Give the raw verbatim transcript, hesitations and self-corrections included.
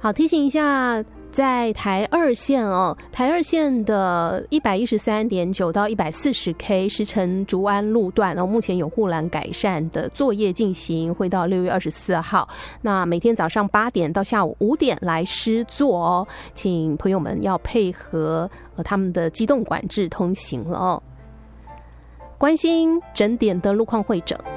好，提醒一下，在台二线哦，台二线的一百一十三点九到一百四十 K 石城竹安路段哦，目前有护栏改善的作业进行，会到六月二十四号。那每天早上八点到下午五点来施作哦，请朋友们要配合呃他们的机动管制通行了哦。关心整点的路况会诊。